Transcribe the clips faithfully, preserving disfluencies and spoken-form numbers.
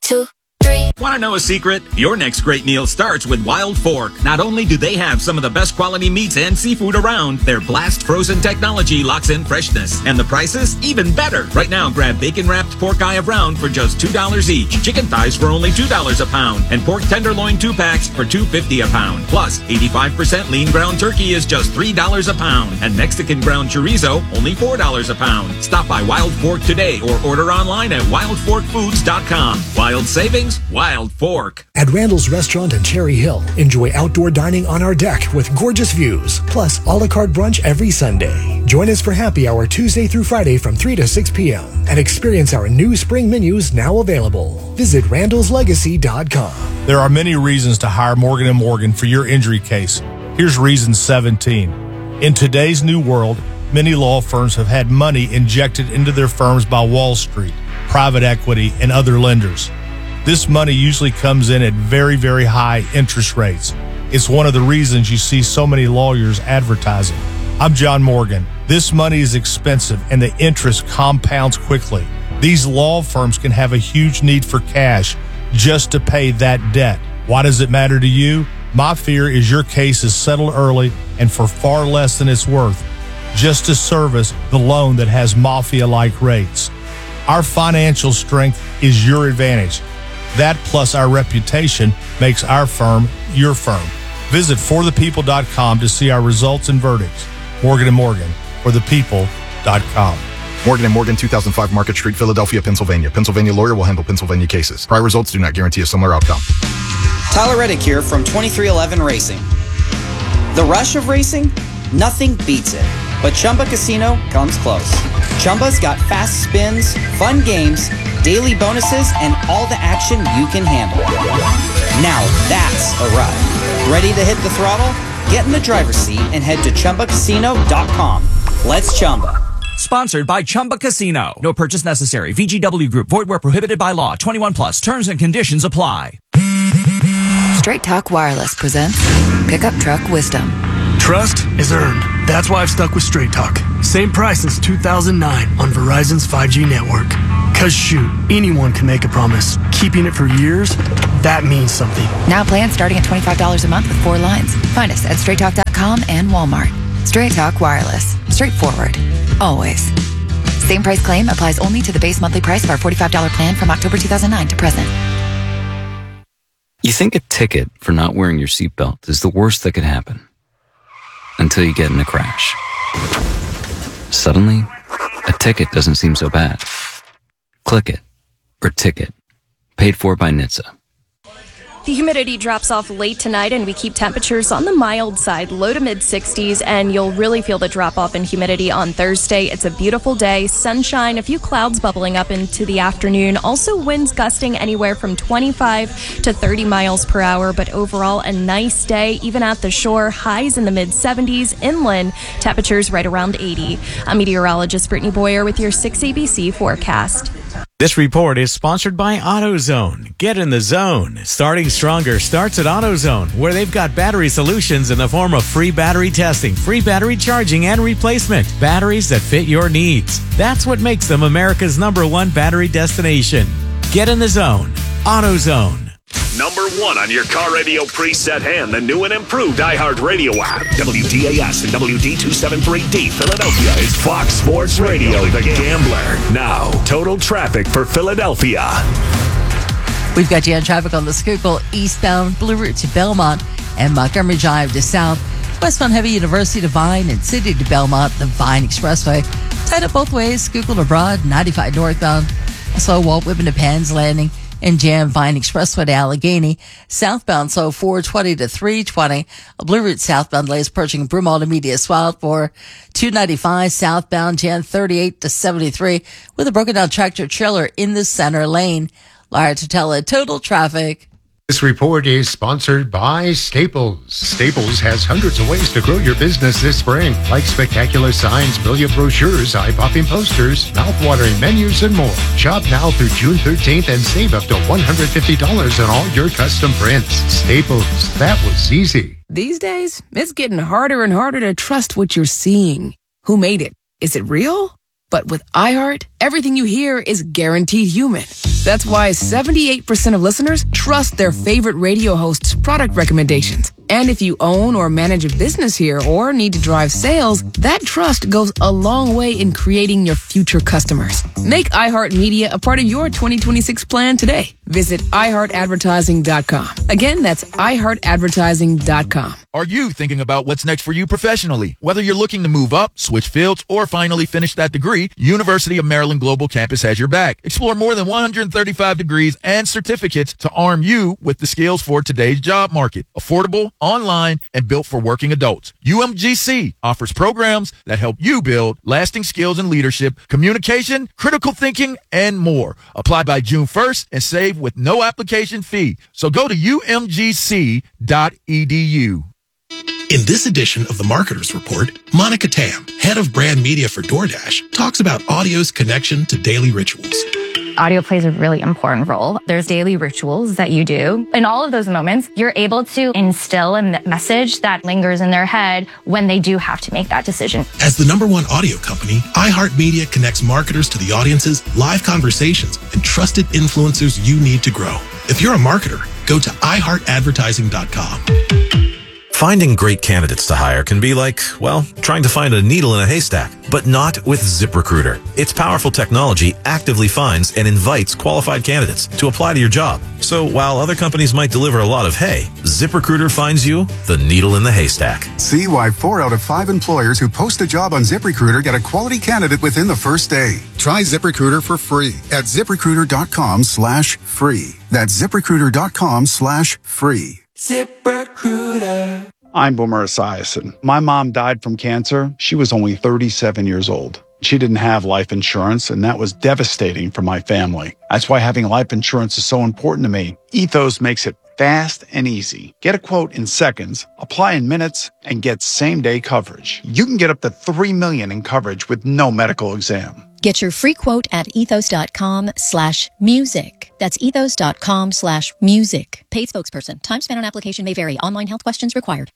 two, three. Want to know a secret? Your next great meal starts with Wild Fork. Not only do they have some of the best quality meats and seafood around, their blast frozen technology locks in freshness. And the prices? Even better. Right now, grab bacon-wrapped pork eye of round for just two dollars each, chicken thighs for only two dollars a pound, and pork tenderloin two-packs for two dollars and fifty cents a pound. Plus, eighty-five percent lean ground turkey is just three dollars a pound, and Mexican ground chorizo only four dollars a pound. Stop by Wild Fork today or order online at wild fork foods dot com. Wild savings, Wild Fork. At Randall's Restaurant in Cherry Hill, enjoy outdoor dining on our deck with gorgeous views, plus a la carte brunch every Sunday. Join us for happy hour Tuesday through Friday from three to six p.m. and experience our new spring menus now available. Visit randalls legacy dot com. There are many reasons to hire Morgan and Morgan for your injury case. Here's reason seventeen. In today's new world, many law firms have had money injected into their firms by Wall Street, private equity, and other lenders. This money usually comes in at very, very high interest rates. It's one of the reasons you see so many lawyers advertising. I'm John Morgan. This money is expensive and the interest compounds quickly. These law firms can have a huge need for cash just to pay that debt. Why does it matter to you? My fear is your case is settled early and for far less than it's worth, just to service the loan that has mafia-like rates. Our financial strength is your advantage. That plus our reputation makes our firm your firm. Visit for the people dot com to see our results and verdicts. Morgan and Morgan, for the people dot com. Morgan and Morgan, two thousand five Market Street, Philadelphia, Pennsylvania. Pennsylvania lawyer will handle Pennsylvania cases. Prior results do not guarantee a similar outcome. Tyler Reddick here from twenty-three eleven Racing. The rush of racing? Nothing beats it. But Chumba Casino comes close. Chumba's got fast spins, fun games, daily bonuses, and all the action you can handle. Now that's a ride. Ready to hit the throttle? Get in the driver's seat and head to chumba casino dot com. Let's Chumba. Sponsored by Chumba Casino. No purchase necessary. V G W Group. Void where prohibited by law. twenty-one plus. Terms and conditions apply. Straight Talk Wireless presents Pickup Truck Wisdom. Trust is earned. That's why I've stuck with Straight Talk. Same price since two thousand nine on Verizon's five G network. Cause shoot, anyone can make a promise. Keeping it for years, that means something. Now plans starting at twenty-five dollars a month with four lines. Find us at straight talk dot com and Walmart. Straight Talk Wireless. Straightforward. Always. Same price claim applies only to the base monthly price of our forty-five dollars plan from October two thousand nine to present. You think a ticket for not wearing your seatbelt is the worst that could happen. Until you get in a crash. Suddenly, a ticket doesn't seem so bad. Click it. Or ticket. Paid for by N H T S A. The humidity drops off late tonight, and we keep temperatures on the mild side, low to mid sixties, and you'll really feel the drop off in humidity on Thursday. It's a beautiful day, sunshine, a few clouds bubbling up into the afternoon. Also winds gusting anywhere from twenty-five to thirty miles per hour, but overall a nice day, even at the shore. Highs in the mid seventies, inland temperatures right around eighty. I'm meteorologist Brittany Boyer with your six A B C forecast. This report is sponsored by AutoZone. Get in the zone. Starting stronger starts at AutoZone, where they've got battery solutions in the form of free battery testing, free battery charging, and replacement. Batteries that fit your needs. That's what makes them America's number one battery destination. Get in the zone. AutoZone. Number one on your car radio preset and the new and improved iHeartRadio app. W D A S and W D two seventy-three D Philadelphia is Fox Sports Radio, The Gambler. Now, total traffic for Philadelphia. We've got jam traffic on the Schuylkill eastbound Blue Route to Belmont and Montgomery Drive to South. Westbound Heavy University to Vine and City to Belmont, the Vine Expressway. Tied up both ways, Schuylkill to Broad, ninety-five northbound. Also, Walt Whitman to Penn's Landing. And Jam Vine Expressway to Allegheny. Southbound, so four twenty to three twenty. A Blue Route southbound lays approaching Broomall to Media Swell for two ninety-five southbound, Jam thirty-eight to seventy-three with a broken down tractor trailer in the center lane. Lara Totella, total traffic. This report is sponsored by Staples. Staples has hundreds of ways to grow your business this spring, like spectacular signs, brilliant brochures, eye-popping posters, mouth-watering menus, and more. Shop now through June thirteenth and save up to one hundred fifty dollars on all your custom prints. Staples, that was easy. These days, it's getting harder and harder to trust what you're seeing. Who made it? Is it real? But with iHeart, everything you hear is guaranteed human. That's why seventy-eight percent of listeners trust their favorite radio host's product recommendations. And if you own or manage a business here or need to drive sales, that trust goes a long way in creating your future customers. Make iHeartMedia a part of your twenty twenty-six plan today. Visit i heart advertising dot com. Again, that's i heart advertising dot com. Are you thinking about what's next for you professionally? Whether you're looking to move up, switch fields, or finally finish that degree, University of Maryland Global Campus has your back. Explore more than one hundred thirty-five degrees and certificates to arm you with the skills for today's job market. Affordable, online, and built for working adults. U M G C offers programs that help you build lasting skills in leadership, communication, critical thinking, and more. Apply by June first and save with no application fee. So go to u m g c dot e d u. In this edition of the Marketers Report, Monica Tam, head of brand media for DoorDash, talks about audio's connection to daily rituals. Audio plays a really important role. There's daily rituals that you do. In all of those moments, you're able to instill a message that lingers in their head when they do have to make that decision. As the number one audio company, iHeartMedia connects marketers to the audiences, live conversations, and trusted influencers you need to grow. If you're a marketer, go to i heart advertising dot com. Finding great candidates to hire can be like, well, trying to find a needle in a haystack, but not with ZipRecruiter. Its powerful technology actively finds and invites qualified candidates to apply to your job. So while other companies might deliver a lot of hay, ZipRecruiter finds you the needle in the haystack. See why four out of five employers who post a job on ZipRecruiter get a quality candidate within the first day. Try ZipRecruiter for free at ZipRecruiter.com slash free. That's ZipRecruiter.com slash free. ZipRecruiter. I'm Boomer Esiason. My mom died from cancer. She was only thirty-seven years old. She didn't have life insurance, and that was devastating for my family. That's why having life insurance is so important to me. Ethos makes it fast and easy. Get a quote in seconds, apply in minutes, and get same-day coverage. You can get up to three million dollars in coverage with no medical exam. Get your free quote at ethos.com slash music. That's ethos.com slash music. Paid spokesperson. Time spent on application may vary. Online health questions required.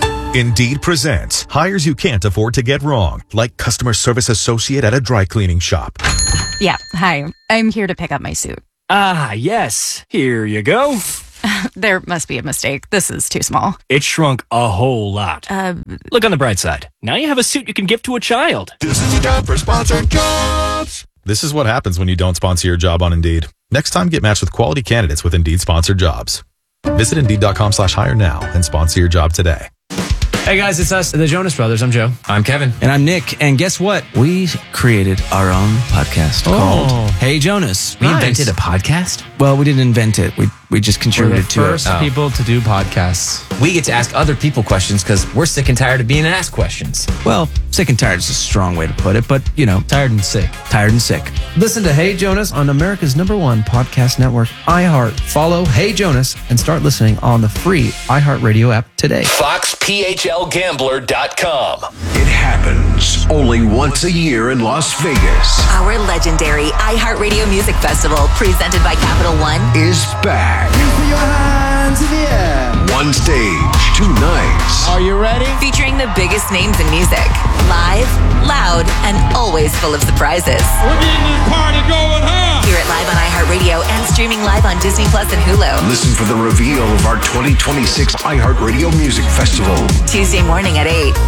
Indeed presents hires you can't afford to get wrong, like customer service associate at a dry cleaning shop. Yeah, hi. I'm here to pick up my suit. Ah, yes. Here you go. There must be a mistake. This is too small. It shrunk a whole lot. Uh, Look on the bright side. Now you have a suit you can give to a child. This is your job for sponsored jobs. This is what happens when you don't sponsor your job on Indeed. Next time, get matched with quality candidates with Indeed sponsored jobs. Visit Indeed.com slash hire now and sponsor your job today. Hey guys, it's us, the Jonas Brothers. I'm Joe. I'm Kevin. And I'm Nick. And guess what? We created our own podcast Oh. called Hey Jonas. We invented a podcast? Well, we didn't invent it. We we just We're contributed the to first it. people to do podcasts. We get to ask other people questions because we're sick and tired of being asked questions. Well, sick and tired is a strong way to put it, but you know, Tired and sick. tired and sick. Listen to Hey Jonas on America's number one podcast network, iHeart. Follow Hey Jonas and start listening on the free iHeartRadio app today. Fox P H L Gambler dot com. It happens only once a year in Las Vegas. Our legendary iHeartRadio Music Festival, presented by Capital One, Is back. your hands in the air. One stage, two nights. Are you ready? Featuring the biggest names in music. Live, loud, and always full of surprises. We're getting this party going, huh? Hear it live on iHeartRadio and streaming live on Disney Plus and Hulu. Listen for the reveal of our twenty twenty-six iHeartRadio Music Festival. Tuesday morning at eight.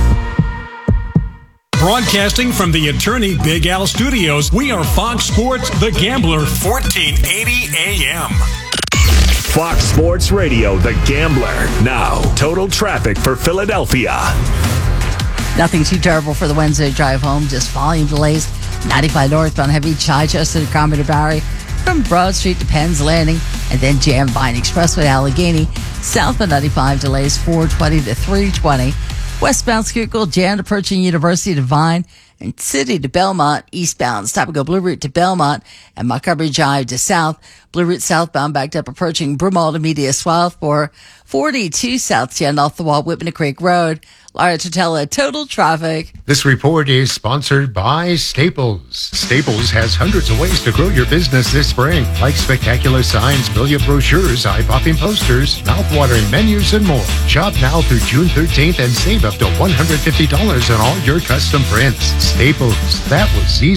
Broadcasting from the Attorney Big Al Studios, we are Fox Sports The Gambler, fourteen eighty A M. Fox Sports Radio, The Gambler. Now, total traffic for Philadelphia. Nothing too terrible for the Wednesday drive home, just volume delays. ninety-five northbound heavy Chichester to Commodore Barry, from Broad Street to Penn's Landing, and then Jam Vine Expressway to Allegheny. Southbound ninety-five delays four twenty to three twenty. Westbound Schuylkill jammed approaching University to Vine, and City to Belmont. Eastbound stop and go Blue Route to Belmont, and Montgomery Drive to South. Blue Route southbound backed up approaching Broomall to Media Swell for forty-two South ten off the wall Whitman Creek Road. Laura Totella, total traffic. This report is sponsored by Staples. Staples has hundreds of ways to grow your business this spring, like spectacular signs, brilliant brochures, eye-popping posters, mouth-watering menus, and more. Shop now through June thirteenth and save up to one hundred fifty dollars on all your custom prints. Staples, that was easy.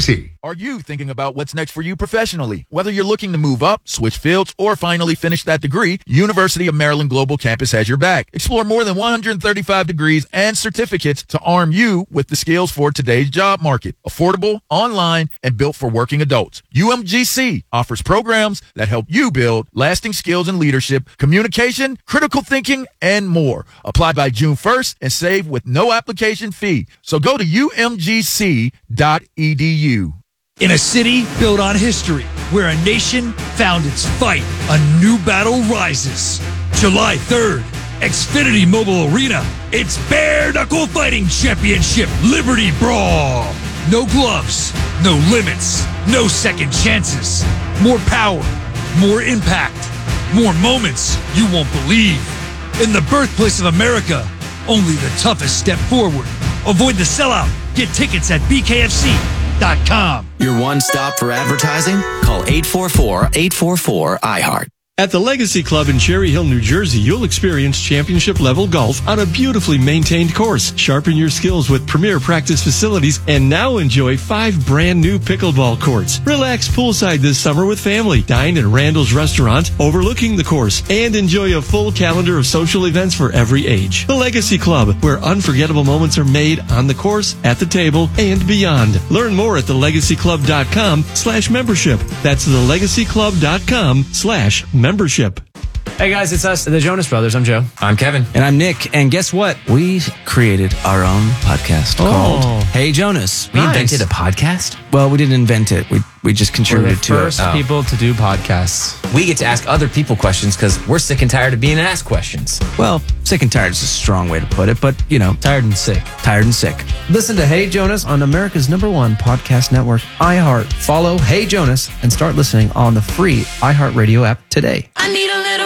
Are you thinking about what's next for you professionally? Whether you're looking to move up, switch fields, or finally finish that degree, University of Maryland Global Campus has your back. Explore more than one hundred thirty-five degrees and certificates to arm you with the skills for today's job market. Affordable, online, and built for working adults. U M G C offers programs that help you build lasting skills in leadership, communication, critical thinking, and more. Apply by June first and save with no application fee. So go to U M G C dot E D U. In a city built on history, where a nation found its fight, a new battle rises. July third, Xfinity Mobile Arena. It's Bare Knuckle Fighting Championship Liberty Brawl. No gloves, no limits, no second chances. More power, more impact, more moments you won't believe. In the birthplace of America, only the toughest step forward. Avoid the sellout. Get tickets at B K F C dot com. Your one stop for advertising? Call eight four four, eight four four, I heart. At the Legacy Club in Cherry Hill, New Jersey, you'll experience championship-level golf on a beautifully maintained course. Sharpen your skills with premier practice facilities and now enjoy five brand-new pickleball courts. Relax poolside this summer with family. Dine at Randall's Restaurant overlooking the course and enjoy a full calendar of social events for every age. The Legacy Club, where unforgettable moments are made on the course, at the table, and beyond. Learn more at the legacy club dot com slash membership. That's the legacy club dot com slash membership. Membership. Hey guys, it's us, the Jonas Brothers. I'm Joe. I'm Kevin. And I'm Nick. And guess what? We created our own podcast oh. called Hey Jonas. We nice. invented a podcast? Well, we didn't invent it. We we just contributed to it. We're the first people to do podcasts. We get to ask other people questions because we're sick and tired of being asked questions. Well, sick and tired is a strong way to put it, but, you know. Tired and sick. Tired and sick. Listen to Hey Jonas on America's number one podcast network, iHeart. Follow Hey Jonas and start listening on the free iHeartRadio app today. I need a little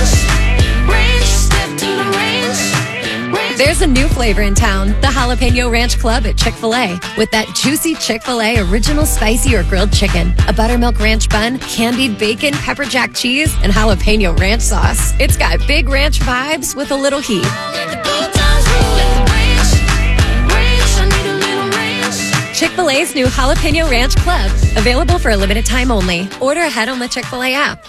ranch, ranch, step to the ranch, ranch. There's a new flavor in town, the Jalapeno Ranch Club at Chick-fil-A. With that juicy Chick-fil-A original spicy or grilled chicken, a buttermilk ranch bun, candied bacon, pepper jack cheese, and jalapeno ranch sauce. It's got big ranch vibes with a little heat. Chick-fil-A's new Jalapeno Ranch Club. Available for a limited time only. Order ahead on the Chick-fil-A app.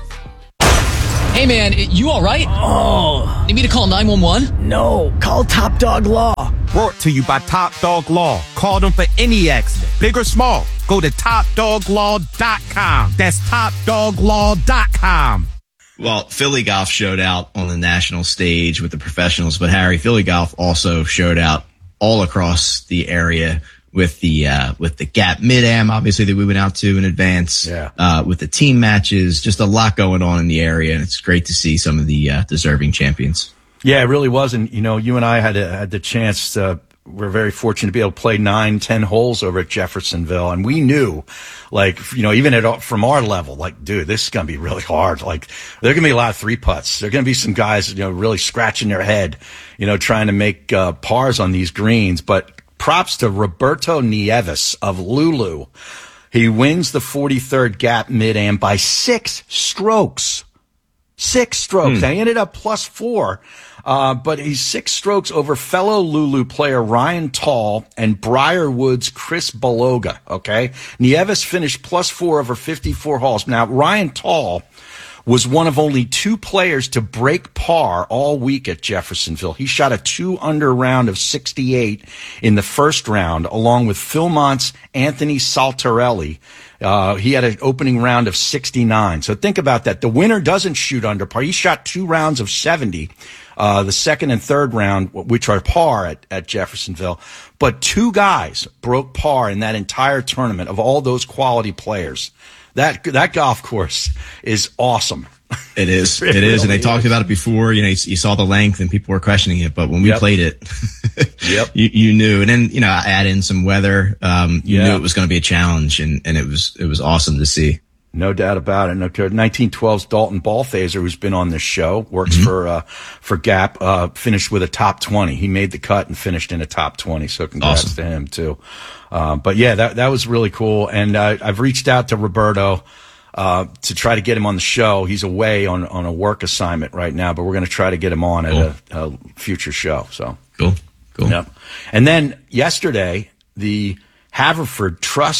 Hey man, you alright? Oh. Need me to call nine one one? No, call Top Dog Law. Brought to you by Top Dog Law. Call them for any accident, big or small. Go to top dog law dot com. That's top dog law dot com. Well, Philly Golf showed out on the national stage with the professionals, but Harry, Philly Golf also showed out all across the area with the uh with the Gap Mid-Am, obviously, that we went out to in advance. Yeah. Uh with the team matches, just a lot going on in the area, and it's great to see some of the uh, deserving champions. Yeah, it really was. And, you know, you and I had a, had the chance to, we're very fortunate to be able to play nine, ten holes over at Jeffersonville. And we knew, like, you know, even at, from our level, like, dude, this is going to be really hard. Like, there are going to be a lot of three putts. There are going to be some guys, you know, really scratching their head, you know, trying to make uh, pars on these greens. But props to Roberto Nieves of Lulu. He wins the forty-third Gap Mid-Am by six strokes. Six strokes. Hmm. Now, he ended up plus four, uh, but he's six strokes over fellow Lulu player Ryan Tall and Briarwood's Chris Beloga, okay? Nieves finished plus four over fifty-four holes. Now, Ryan Tall was one of only two players to break par all week at Jeffersonville. He shot a two-under round of sixty-eight in the first round, along with Philmont's Anthony Saltarelli. Uh, he had an opening round of sixty-nine. So think about that. The winner doesn't shoot under par. He shot two rounds of seventy, uh, the second and third round, which are par at, at Jeffersonville. But two guys broke par in that entire tournament of all those quality players. That that golf course is awesome. It is. It It is. And really they talked is. about it before. You know, you, you saw the length and people were questioning it. But when we Yep. played it, Yep. you, you knew. And then, you know, add in some weather. Um, you Yeah. knew it was going to be a challenge, and, and it was it was awesome to see. No doubt about it. No, nineteen twelve's Dalton Balthaser, who's been on this show, works Mm-hmm. for uh, for Gap, uh, finished with a top twenty. He made the cut and finished in a top twenty. So congrats Awesome. to him too. Uh, but yeah, that that was really cool. And uh, I've reached out to Roberto uh, to try to get him on the show. He's away on on a work assignment right now, but we're going to try to get him on at a, a future show. So cool, cool. Yep. And then yesterday, the Haverford Trust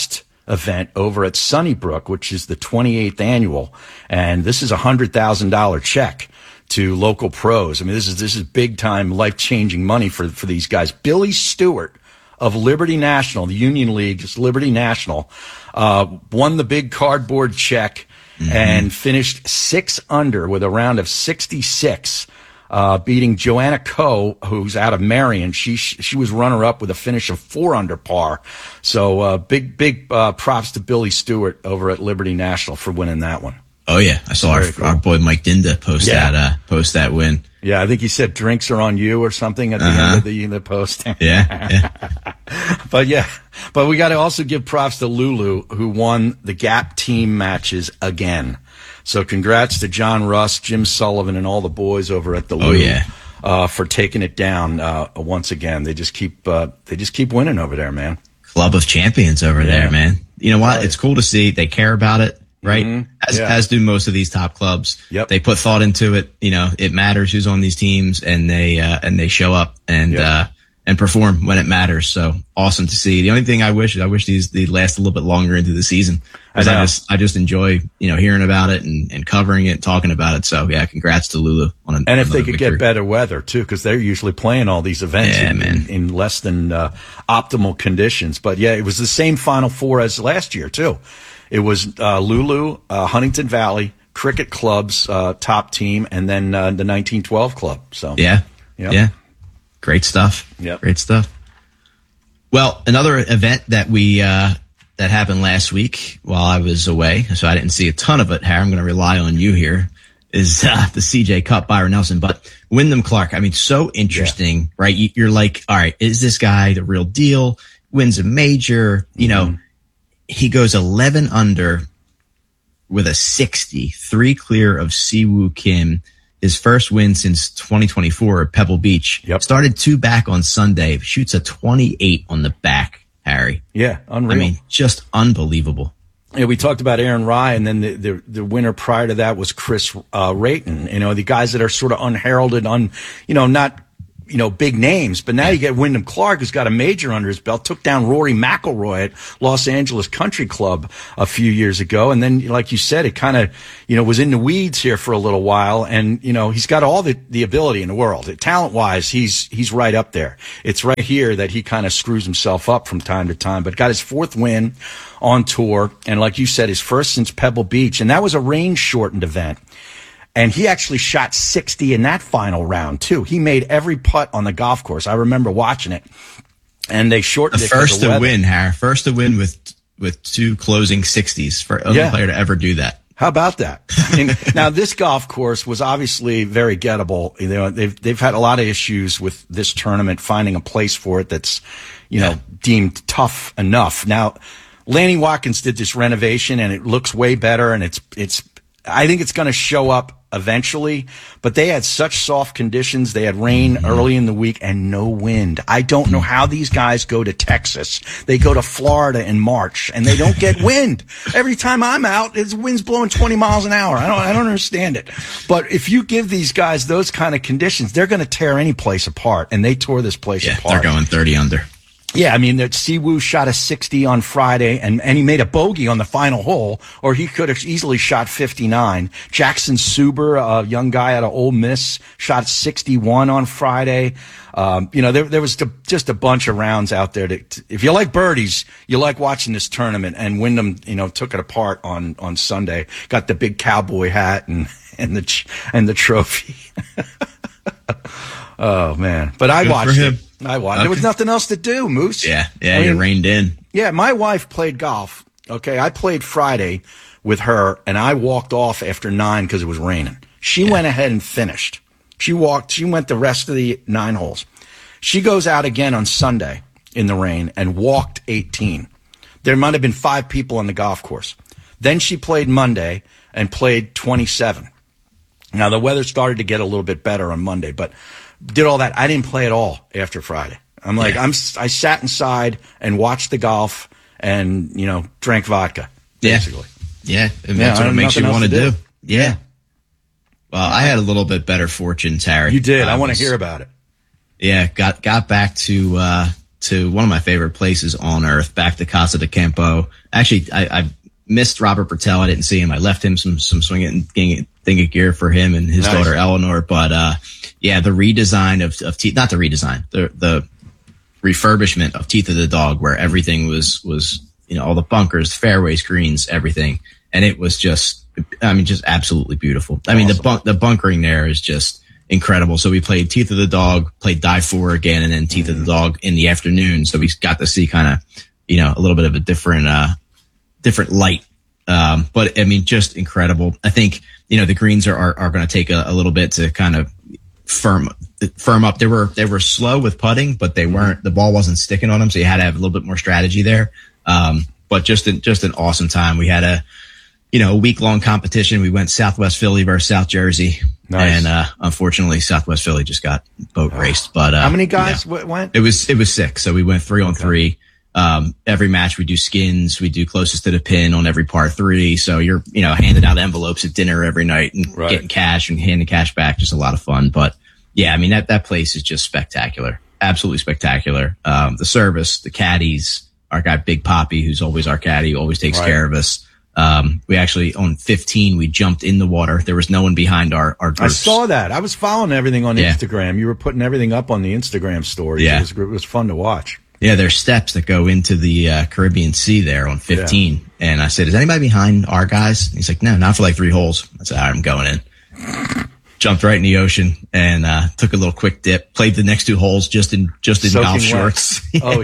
event over at Sunnybrook, which is the twenty-eighth annual. And this is a one hundred thousand dollars check to local pros. I mean, this is this is big-time, life-changing money for, for these guys. Billy Stewart of Liberty National, the Union League's Liberty National, uh, won the big cardboard check mm-hmm. and finished six under with a round of sixty-six. Uh, beating Joanna Coe, who's out of Marion. She she was runner-up with a finish of four under par. So uh, big, big uh, props to Billy Stewart over at Liberty National for winning that one. Oh, yeah. I saw our, cool. our boy Mike Dinda post yeah. that uh, post that win. Yeah, I think he said drinks are on you or something at the uh-huh. end of the, the post. yeah, yeah. But, yeah. But we got to also give props to Lulu, who won the Gap team matches again. So congrats to John Russ, Jim Sullivan, and all the boys over at the Lou oh, yeah. uh, for taking it down uh, once again. They just keep uh, they just keep winning over there, man. Club of champions over yeah. there, man. You know what? Right. It's cool to see they care about it, right? Mm-hmm. As, yeah. as do most of these top clubs. Yep. They put thought into it. You know, it matters who's on these teams, and they uh, and they show up and yep. uh, and perform when it matters. So awesome to see. The only thing I wish I wish these they last a little bit longer into the season. Because I, I just I just enjoy, you know, hearing about it and, and covering it and talking about it. So yeah, congrats to Lulu on an, And if they could victory. get better weather too, because they're usually playing all these events yeah, in, in, in less than uh, optimal conditions. But yeah, it was the same Final Four as last year too. It was uh, Lulu, uh, Huntington Valley, Cricket Club's uh, top team, and then uh, the nineteen twelve club. So yeah, yep. yeah, great stuff. Yep. Great stuff. Well, another event that we. Uh, That happened last week while I was away, so I didn't see a ton of it, Harry. I'm going to rely on you here, is uh, the C J Cup, Byron Nelson. But Wyndham Clark, I mean, so interesting, yeah. right? You're like, all right, is this guy the real deal? Wins a major. You know, mm-hmm. he goes eleven under with a sixty, three clear of Siwoo Kim. His first win since twenty twenty-four at Pebble Beach. Yep. Started two back on Sunday, shoots a twenty-eight on the back. Harry. Yeah, unreal. I mean, just unbelievable. Yeah, we talked about Aaron Rai, and then the, the, the winner prior to that was Chris uh, Rayton. You know, the guys that are sort of unheralded, un, you know, not, you know, big names. But now you get Wyndham Clark, who's got a major under his belt, took down Rory McIlroy at Los Angeles Country Club a few years ago. And then, like you said, it kind of, you know, was in the weeds here for a little while. And, you know, he's got all the, the ability in the world. Talent wise, he's, he's right up there. It's right here that he kind of screws himself up from time to time, but got his fourth win on tour. And like you said, his first since Pebble Beach. And that was a rain shortened event. And he actually shot sixty in that final round, too. He made every putt on the golf course. I remember watching it. And they shortened the it. First to to win, Harry. First to win with with two closing sixties for any yeah. player to ever do that. How about that? And now, this golf course was obviously very gettable. You know, they've they've had a lot of issues with this tournament, finding a place for it that's, you yeah. know, deemed tough enough. Now, Lanny Watkins did this renovation, and it looks way better, and it's it's. I think it's going to show up eventually, but they had such soft conditions. They had rain mm-hmm. early in the week and no wind. I don't know how these guys go to Texas. They go to Florida in March and they don't get wind. Every time I'm out, it's wind's blowing twenty miles an hour. I don't, I don't understand it. But if you give these guys those kind of conditions, they're going to tear any place apart, and they tore this place yeah, apart. They're going thirty under. Yeah, I mean, that Siwoo shot a sixty on Friday, and, and he made a bogey on the final hole, or he could have easily shot fifty-nine. Jackson Suber, a young guy out of Ole Miss, shot sixty-one on Friday. Um, you know, there, there was just a bunch of rounds out there. To, to, if you like birdies, you like watching this tournament. And Wyndham, you know, took it apart on, on Sunday. Got the big cowboy hat and, and the and the trophy. Oh man! But I Good watched him. it. I watched. Okay. There was nothing else to do, Moose. Yeah, yeah, I mean, you reined in. Yeah, my wife played golf. Okay, I played Friday with her, and I walked off after nine because it was raining. She yeah. went ahead and finished. She walked. She went the rest of the nine holes. She goes out again on Sunday in the rain and walked eighteen. There might have been five people on the golf course. Then she played Monday and played twenty-seven. Now the weather started to get a little bit better on Monday, but did all that. I didn't play at all after Friday. I'm like, yeah. I'm, I sat inside and watched the golf and, you know, drank vodka, basically. Yeah. yeah. And that's yeah, what it makes you want to do. do. Yeah. yeah. Well, I had a little bit better fortune, Terry. You did. I, I want was, to hear about it. Yeah. Got, got back to, uh, to one of my favorite places on earth, back to Casa de Campo. Actually, I, I missed Robert Bertel. I didn't see him. I left him some some swing it and ding it gear for him and his nice. daughter Eleanor. But uh, yeah, the redesign of of Teeth, not the redesign, the the refurbishment of Teeth of the Dog, where everything was was you know all the bunkers, fairways, greens, everything, and it was just I mean just absolutely beautiful. I awesome. mean the bunk the bunkering there is just incredible. So we played Teeth of the Dog, played Die four again, and then Teeth mm-hmm. of the Dog in the afternoon. So we got to see kind of, you know, a little bit of a different, uh, different light. Um, but I mean, just incredible. I think, you know, the greens are, are, are going to take a, a little bit to kind of firm, firm up. They were, they were slow with putting, but they weren't, the ball wasn't sticking on them. So you had to have a little bit more strategy there. Um, but just, an, just an awesome time. We had a, you know, a week long competition. We went Southwest Philly versus South Jersey. Nice. And, uh, unfortunately Southwest Philly just got boat raced, but, uh, how many guys you know, went? It was, it was six. So we went three on okay. three. Um, every match we do skins, we do closest to the pin on every par three. So you're, you know, handing out envelopes at dinner every night and right. getting cash and handing cash back. Just a lot of fun. But yeah, I mean, that, that place is just spectacular. Absolutely spectacular. Um, the service, the caddies, our guy, Big Poppy, who's always our caddy, always takes right. care of us. Um, we actually, on fifteen, we jumped in the water. There was no one behind our, our groups. I saw that. I was following everything on yeah. Instagram. You were putting everything up on the Instagram stories. Yeah. It was, it was fun to watch. Yeah, there's steps that go into the uh, Caribbean Sea there on fifteen. Yeah. And I said, is anybody behind our guys? And he's like, no, not for like three holes. I said, all right, I'm going in. Jumped right in the ocean and uh, took a little quick dip. Played the next two holes just in just in Soaking golf wet. shorts. Oh,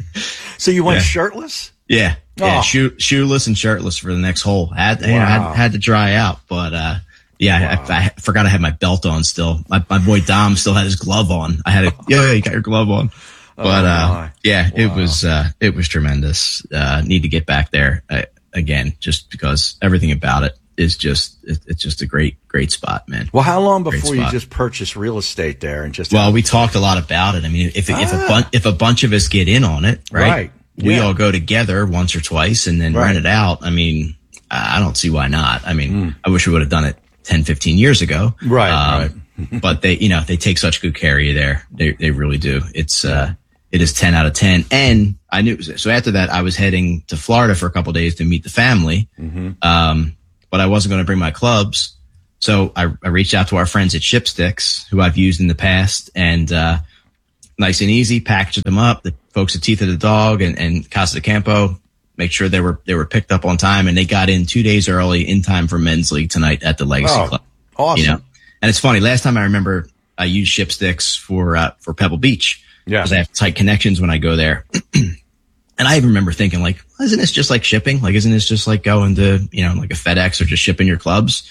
so you went yeah. shirtless? Yeah. Yeah, oh. shoe, shoeless and shirtless for the next hole. Had, wow. you know, had, had to dry out, but, uh, yeah, wow. I, I forgot I had my belt on still. My, my boy Dom still had his glove on. I had a, yeah, yeah, you got your glove on. But, oh, uh, yeah, wow. it was, uh, it was tremendous. Uh, need to get back there uh, again, just because everything about it is just, it, it's just a great, great spot, man. Well, how long before you just purchased real estate there and just? Well, we talked a lot about it. I mean, if, ah. if a bunch, if a bunch of us get in on it, right? Right. We yeah. all go together once or twice and then right. rent it out. I mean, I don't see why not. I mean, mm. I wish we would have done it ten, fifteen years ago. Right. Um, right. But they, you know, they take such good care of you there. They, they really do. It's, uh, it is ten out of ten. And I knew, so after that, I was heading to Florida for a couple of days to meet the family. Mm-hmm. Um, but I wasn't going to bring my clubs. So I, I reached out to our friends at Shipsticks, who I've used in the past, and, uh, nice and easy, packaged them up. The folks at Teeth of the Dog and, and Casa de Campo make sure they were they were picked up on time, and they got in two days early in time for men's league tonight at the Legacy oh, Club. Awesome. You know, and it's funny. Last time I remember, I used Shipsticks for uh, for Pebble Beach because yeah. I have tight connections when I go there. And I even remember thinking, like, well, isn't this just like shipping? Like, isn't this just like going to, you know, like a FedEx or just shipping your clubs?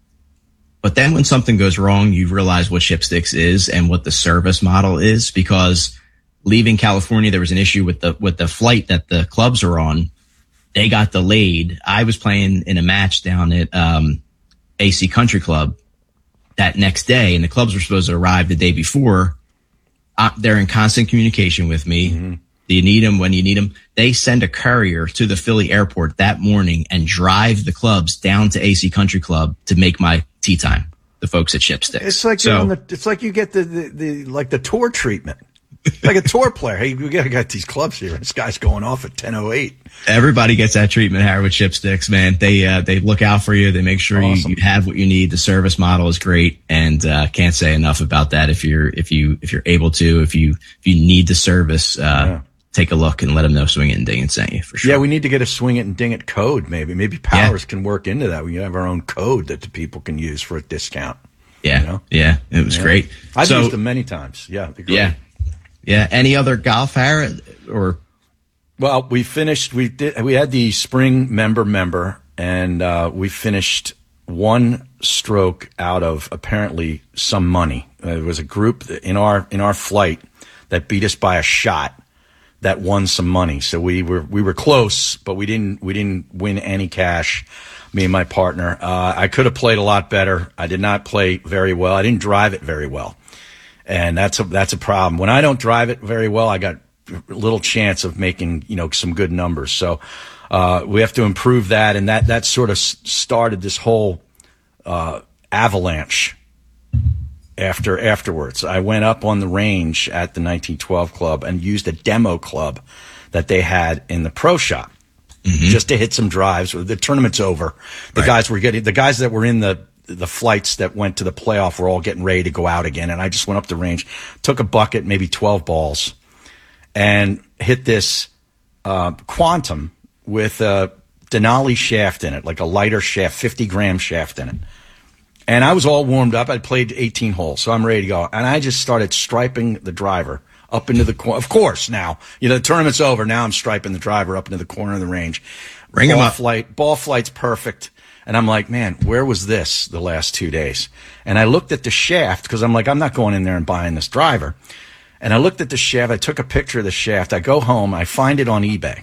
But then when something goes wrong, you realize what Shipsticks is and what the service model is, because leaving California, there was an issue with the, with the flight that the clubs are on. They got delayed. I was playing in a match down at, um, A C Country Club that next day, and the clubs were supposed to arrive the day before. Uh, they're in constant communication with me. Mm-hmm. Do you need them when you need them? They send a courier to the Philly airport that morning and drive the clubs down to A C Country Club to make my tee time. The folks at Shipsticks. It's like so, you're on the, it's like you get the, the, the like the tour treatment, like a tour player. Hey, we got got these clubs here. This guy's going off at ten oh eight. Everybody gets that treatment here with Shipsticks, man. They uh, they look out for you. They make sure awesome. you, you have what you need. The service model is great, and uh, can't say enough about that. If you're if you if you're able to, if you if you need the service, uh, yeah. take a look and let them know Swing It and Ding It sent you for sure. Yeah, we need to get a Swing It and Ding It code. Maybe maybe Powers yeah. can work into that. We can have our own code that the people can use for a discount. Yeah, you know? yeah, it was yeah. great. I've so, used them many times. Yeah, yeah, yeah. Any other golf, Harry, or? Well, we finished. We did. We had the spring member member, and uh, we finished one stroke out of apparently some money. Uh, there was a group in our in our flight that beat us by a shot that won some money. So we were we were close, but we didn't we didn't win any cash. Me and my partner. Uh, I could have played a lot better. I did not play very well. I didn't drive it very well. And that's a, that's a problem. When I don't drive it very well, I got little chance of making, you know, some good numbers. So, uh, we have to improve that. And that, that sort of started this whole, uh, avalanche after afterwards. I went up on the range at the nineteen twelve club and used a demo club that they had in the pro shop mm-hmm. just to hit some drives. The tournament's over. The right. guys were getting the guys that were in the the flights that went to the playoff were all getting ready to go out again. And I just went up the range, took a bucket, maybe twelve balls, and hit this uh, Quantum with a Denali shaft in it, like a lighter shaft, fifty gram shaft in it. And I was all warmed up. I played eighteen holes, so I'm ready to go. And I just started striping the driver up into the corner. Of course, now, you know, the tournament's over. Now I'm striping the driver up into the corner of the range. Bring him up. Flight, ball flight's perfect. And I'm like, man, where was this the last two days? And I looked at the shaft because I'm like, I'm not going in there and buying this driver. And I looked at the shaft. I took a picture of the shaft. I go home. I find it on eBay.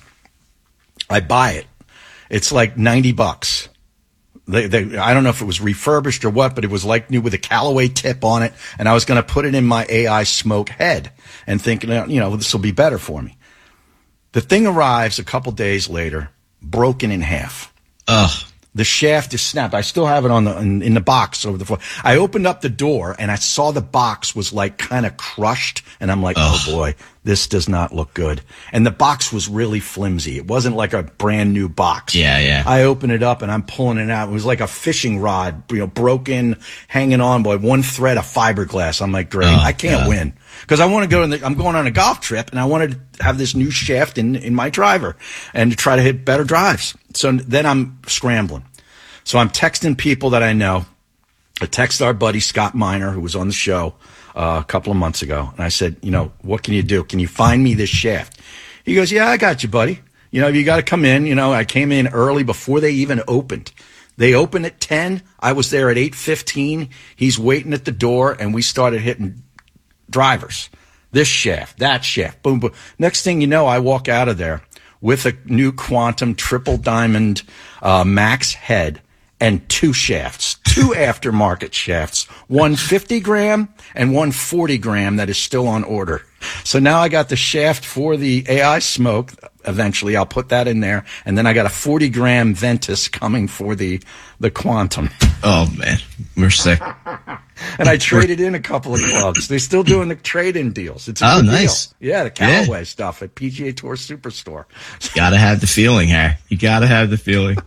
I buy it. It's like ninety bucks. They, they, I don't know if it was refurbished or what, but it was like new with a Callaway tip on it. And I was going to put it in my A I Smoke head and thinking, you know, this will be better for me. The thing arrives a couple days later, broken in half. Ugh. The shaft is snapped. I still have it on the in, in the box over the floor. I opened up the door and I saw the box was like kind of crushed, and I'm like, Ugh. oh boy, this does not look good. And the box was really flimsy. It wasn't like a brand new box. Yeah, yeah. I open it up and I'm pulling it out. It was like a fishing rod, you know, broken, hanging on by one thread of fiberglass. I'm like, great, oh, I can't God. win because I want to go. In the, I'm going on a golf trip and I wanted to have this new shaft in in my driver and to try to hit better drives. So then I'm scrambling. So I'm texting people that I know. I text our buddy Scott Miner, who was on the show uh, a couple of months ago. And I said, you know, what can you do? Can you find me this shaft? He goes, yeah, I got you, buddy. You know, you got to come in. You know, I came in early before they even opened. They opened at ten. I was there at eight fifteen. He's waiting at the door, and we started hitting drivers. This shaft, that shaft, boom, boom. Next thing you know, I walk out of there with a new Quantum triple diamond uh, max head and two shafts, two aftermarket shafts, one fifty gram and one forty gram that is still on order. So now I got the shaft for the A I Smoke. Eventually, I'll put that in there. And then I got a forty gram Ventus coming for the, the Quantum. Oh, man. We're sick. And I traded in a couple of clubs. They're still doing the trade-in deals. It's a oh, good nice. deal. Yeah, the Callaway yeah. stuff at P G A Tour Superstore. You gotta have the feeling, Harry. You gotta have the feeling.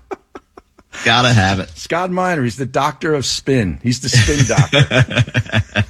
Gotta have it. Scott Miner, he's the doctor of spin. He's the spin doctor.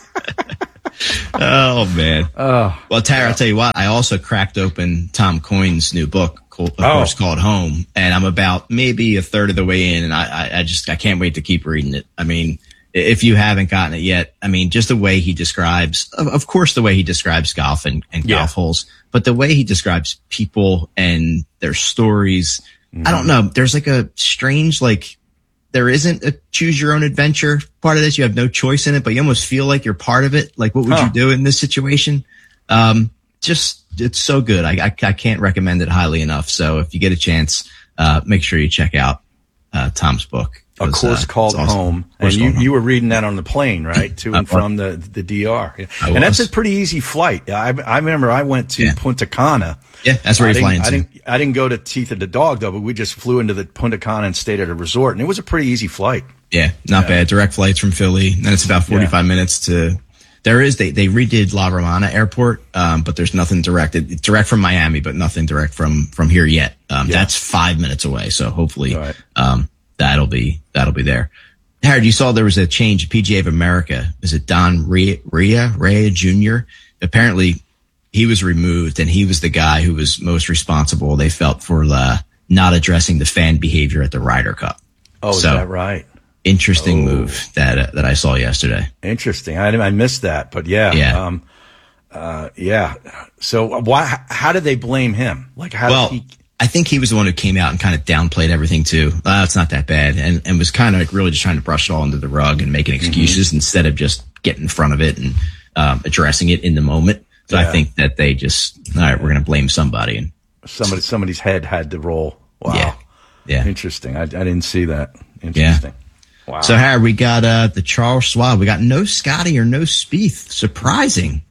Oh, man. Oh, well, Tara, yeah. I'll tell you what. I also cracked open Tom Coyne's new book, of oh. course, called Home. And I'm about maybe a third of the way in. And I, I, I just, I can't wait to keep reading it. I mean, if you haven't gotten it yet, I mean, just the way he describes, of, of course, the way he describes golf and, and yeah. golf holes, but the way he describes people and their stories. Mm-hmm. I don't know. There's like a strange, like, there isn't a choose your own adventure part of this. You have no choice in it, but you almost feel like you're part of it. Like, what would huh. you do in this situation? Um, just, it's so good. I, I, I can't recommend it highly enough. So if you get a chance, uh, make sure you check out, uh, Tom's book. A course uh, called awesome. Home. Course and you, home. you were reading that on the plane, right? To and from the, the D R. Yeah. And that's a pretty easy flight. I, I remember I went to yeah. Punta Cana. Yeah, that's where you're flying to. I didn't, I didn't go to Teeth of the Dog, though, but we just flew into the Punta Cana and stayed at a resort. And it was a pretty easy flight. Yeah, not yeah. bad. Direct flights from Philly. And it's about forty-five yeah. minutes to, there is, they, they redid La Romana Airport, um, but there's nothing direct. It's direct from Miami, but nothing direct from, from here yet. Um, yeah. That's five minutes away. So hopefully, right. um, that'll be, that'll be there. Harold, you saw there was a change at P G A of America. Is it Don Rea, Rea, Rea Junior? Apparently, he was removed, and he was the guy who was most responsible, they felt, for uh, not addressing the fan behavior at the Ryder Cup. Oh, so, is that right? Interesting oh. move that uh, that I saw yesterday. Interesting. I I missed that, but yeah, yeah, um, uh, yeah. So why? How did they blame him? Like, how well, did he? I think he was the one who came out and kind of downplayed everything too. Oh, it's not that bad, and and was kind of like really just trying to brush it all under the rug and making excuses mm-hmm. instead of just getting in front of it and um, addressing it in the moment. So yeah. I think that they just, all right, we're going to blame somebody. And somebody, somebody's head had to roll. Wow. Yeah. yeah. Interesting. I, I didn't see that. Interesting. Yeah. Wow. So, Harry, we got uh, the Charles Schwab. We got no Scotty or no Spieth. Surprising.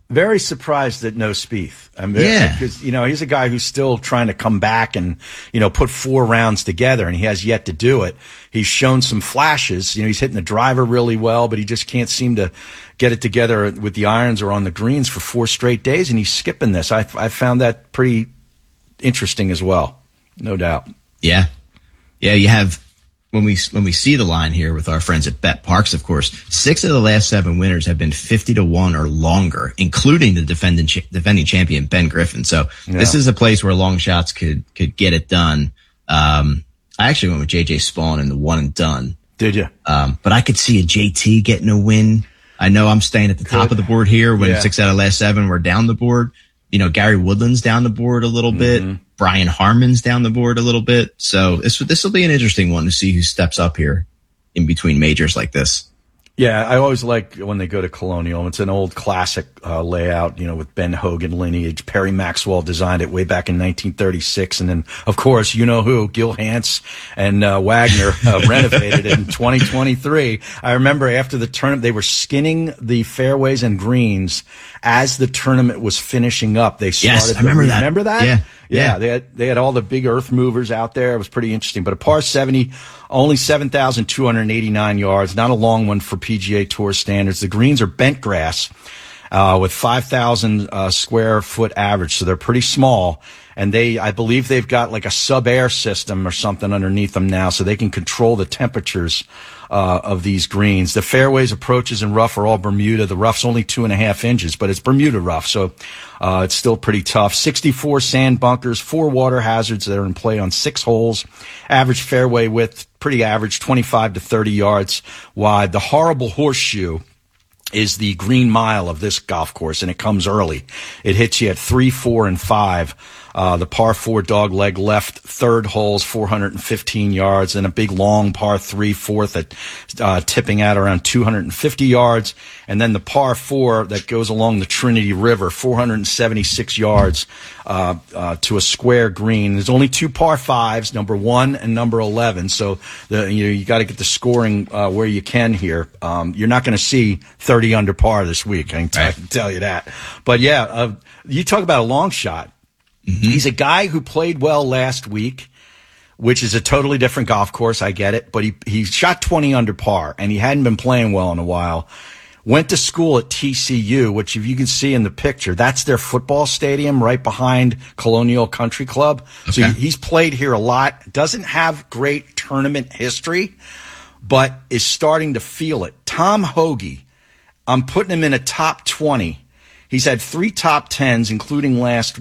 Very surprised that no Spieth. I mean, Yeah. because, you know, he's a guy who's still trying to come back and, you know, put four rounds together, and he has yet to do it. He's shown some flashes. You know, he's hitting the driver really well, but he just can't seem to get it together with the irons or on the greens for four straight days, and he's skipping this. I, I found that pretty interesting as well. No doubt. Yeah. Yeah, you have, when we when we see the line here with our friends at Bet Parks, of course, six of the last seven winners have been fifty to one or longer, including the defending defending champion Ben Griffin. So Yeah. this is a place where long shots could could get it done. Um, I actually went with J J Spawn in the one and done. Did you? Um, but I could see a J T getting a win. I know I'm staying at the top of the board here when Yeah. six out of the last seven were down the board. You know, Gary Woodland's down the board a little bit. Brian Harmon's down the board a little bit. So this this will be an interesting one to see who steps up here in between majors like this. Yeah, I always like when they go to Colonial. It's an old classic uh, layout, you know, with Ben Hogan lineage. Perry Maxwell designed it way back in nineteen thirty-six. And then, of course, you know who, Gil Hance and uh, Wagner uh, renovated it in twenty twenty-three. I remember after the tournament, they were skinning the fairways and greens as the tournament was finishing up. They started. Yes, I remember the, that. Remember that? Yeah. Yeah, Yeah. they had they had all the big earth movers out there. It was pretty interesting. But a par seventy, only seven thousand two hundred eighty-nine yards, not a long one for P G A Tour standards. The greens are bent grass uh, with five thousand uh, square foot average, so they're pretty small. And they, I believe they've got like a sub-air system or something underneath them now, so they can control the temperatures uh, of these greens. The fairways, approaches, and rough are all Bermuda. The rough's only two and a half inches, but it's Bermuda rough, so uh, it's still pretty tough. sixty-four sand bunkers, four water hazards that are in play on six holes. Average fairway width, pretty average, twenty-five to thirty yards wide. The horrible horseshoe is the green mile of this golf course, and it comes early. It hits you at three, four, and five. Uh, the par four dog leg left third hole's four hundred fifteen yards, and a big long par three fourth at uh, tipping out around two hundred fifty yards, and then the par four that goes along the Trinity River, four hundred seventy-six yards uh, uh, to a square green. There's only two par fives, number one and number eleven, so the, you know, you got to get the scoring uh, where you can here. Um, you're not going to see thirty under par this week, I can, t- I can tell you that. But yeah, uh, you talk about a long shot. Mm-hmm. He's a guy who played well last week, which is a totally different golf course. I get it. But he, he shot twenty under par, and he hadn't been playing well in a while. Went to school at T C U, which if you can see in the picture, that's their football stadium right behind Colonial Country Club. Okay. So he's played here a lot. Doesn't have great tournament history, but is starting to feel it. Tom Hoagie, I'm putting him in a top twenty. He's had three top tens, including last